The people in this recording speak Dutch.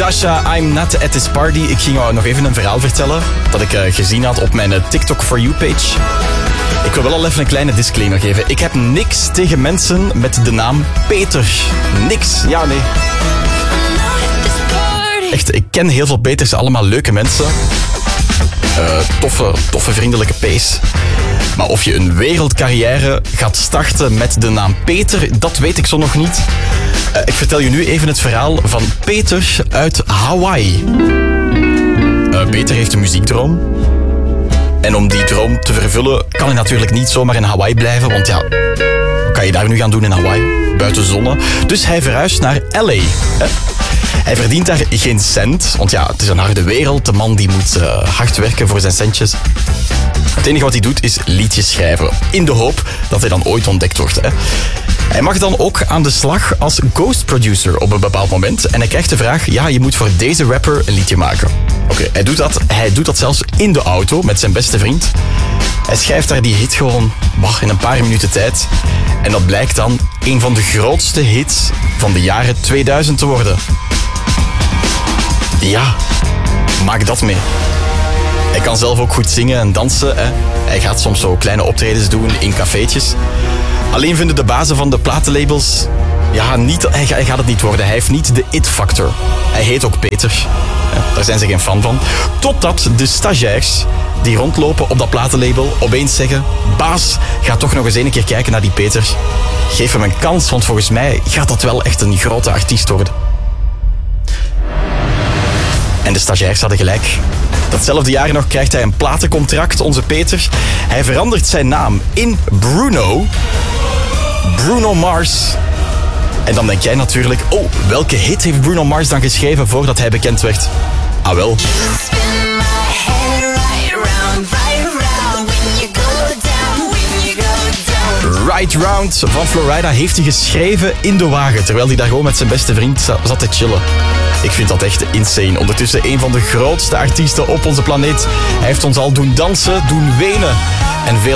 Dasha, I'm not at this party. Ik ging nog even een verhaal vertellen dat ik gezien had op mijn TikTok For You page. Ik wil wel al even een kleine disclaimer geven. Ik heb niks tegen mensen met de naam Peter. Niks. Ja, nee. Echt, ik ken heel veel Peters, allemaal leuke mensen. Toffe, vriendelijke P's. Maar of je een wereldcarrière gaat starten met de naam Peter, dat weet ik zo nog niet. Ik vertel je nu even het verhaal van Peter uit Hawaii. Peter heeft een muziekdroom. En om die droom te vervullen kan hij natuurlijk niet zomaar in Hawaii blijven. Want ja, wat kan je daar nu gaan doen in Hawaii? Buiten zonne. Dus hij verhuist naar LA. Hij verdient daar geen cent, want ja, het is een harde wereld. De man die moet hard werken voor zijn centjes. Het enige wat hij doet is liedjes schrijven. In de hoop dat hij dan ooit ontdekt wordt. Hè. Hij mag dan ook aan de slag als ghost producer op een bepaald moment. En hij krijgt de vraag, ja, je moet voor deze rapper een liedje maken. Oké, hij doet dat zelfs in de auto met zijn beste vriend. Hij schrijft daar die hit gewoon in een paar minuten tijd. En dat blijkt dan een van de grootste hits van de jaren 2000 te worden. Ja, maak dat mee. Hij kan zelf ook goed zingen en dansen. Hè. Hij gaat soms zo kleine optredens doen in cafeetjes. Alleen vinden de bazen van de platenlabels... Ja, hij gaat het niet worden. Hij heeft niet de it-factor. Hij heet ook Peter. Daar zijn ze geen fan van. Totdat de stagiairs die rondlopen op dat platenlabel opeens zeggen... Baas, ga toch nog eens een keer kijken naar die Peter. Geef hem een kans, want volgens mij gaat dat wel echt een grote artiest worden. En de stagiairs hadden gelijk. Datzelfde jaar nog krijgt hij een platencontract, onze Peter. Hij verandert zijn naam in Bruno. Bruno Mars. En dan denk jij natuurlijk, welke hit heeft Bruno Mars dan geschreven voordat hij bekend werd? Ah wel. Right Round van Florida heeft hij geschreven in de wagen, terwijl hij daar gewoon met zijn beste vriend zat te chillen. Ik vind dat echt insane. Ondertussen een van de grootste artiesten op onze planeet. Hij heeft ons al doen dansen, doen wenen en veel